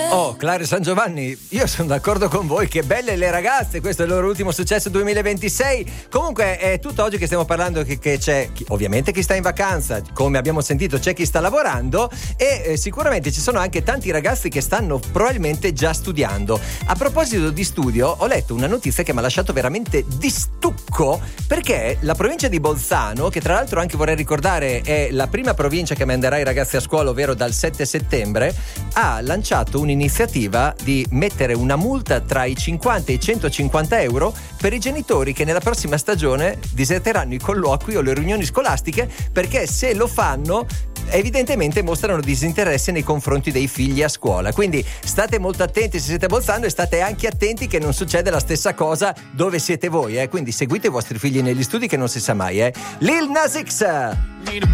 Oh, Clare San Giovanni, io sono d'accordo con voi, che belle le ragazze, questo è il loro ultimo successo 2026. Comunque è tutto oggi che stiamo parlando che c'è ovviamente chi sta in vacanza, come abbiamo sentito c'è chi sta lavorando e sicuramente ci sono anche tanti ragazzi che stanno probabilmente già studiando. A proposito di studio, ho letto una notizia che mi ha lasciato veramente di stucco, perché la provincia di Bolzano, che tra l'altro anche vorrei ricordare è la prima provincia che manderà i ragazzi a scuola, ovvero dal 7 settembre, ha lanciato un'iniziativa di mettere una multa tra i 50 e i 150 euro per i genitori che nella prossima stagione diserteranno i colloqui o le riunioni scolastiche, perché se lo fanno evidentemente mostrano disinteresse nei confronti dei figli a scuola. Quindi state molto attenti se siete a Bolzano e state anche attenti che non succede la stessa cosa dove siete voi, quindi seguite i vostri figli negli studi che non si sa mai. Lil Nas X